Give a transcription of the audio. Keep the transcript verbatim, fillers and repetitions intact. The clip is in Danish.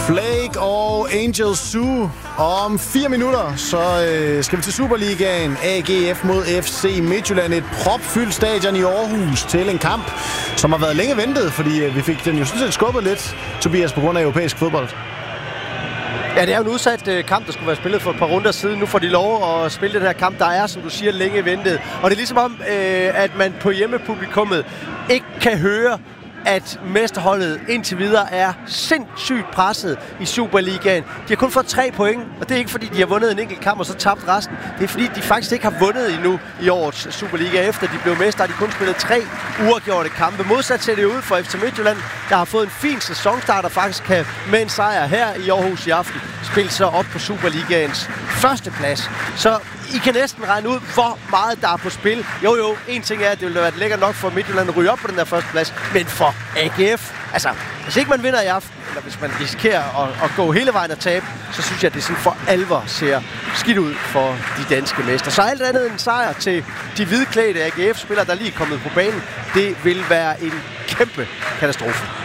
Flake og Angel Zoo. Om fire minutter, så øh, skal vi til Superligaen. A G F mod F C Midtjylland. Et propfyldt stadion i Aarhus til en kamp, som har været længe ventet, fordi øh, vi fik den jo sådan set skubbet lidt, Tobias, på grund af europæisk fodbold. Ja, det er jo en udsat øh, kamp, der skulle være spillet for et par runder siden. Nu får de lov at spille den her kamp, der er, som du siger, længe ventet. Og det er ligesom om, øh, at man på hjemmepublikummet ikke kan høre, at mesterholdet indtil videre er sindssygt presset i Superligaen. De har kun fået tre point, og det er ikke fordi, de har vundet en enkelt kamp og så tabt resten. Det er fordi, de faktisk ikke har vundet endnu i årets Superliga. Efter de blev mestre, har de kun spillet tre uafgjorte kampe. Modsat ser det ud for F C Midtjylland, der har fået en fin sæsonstart og faktisk kan med en sejr her i Aarhus i aften spille sig op på Superligaens første plads. Så I kan næsten regne ud, hvor meget der er på spil. Jo jo, en ting er, at det ville være lækkert nok for Midtjylland at ryge op på den der første plads. Men for A G F, altså, hvis ikke man vinder i aften, eller hvis man risikerer at, at gå hele vejen og tabe, så synes jeg, at det sådan for alvor ser skidt ud for de danske mestre. Så alt andet end sejr til de hvidklædte A G F-spillere, der lige er kommet på banen, det vil være en kæmpe katastrofe.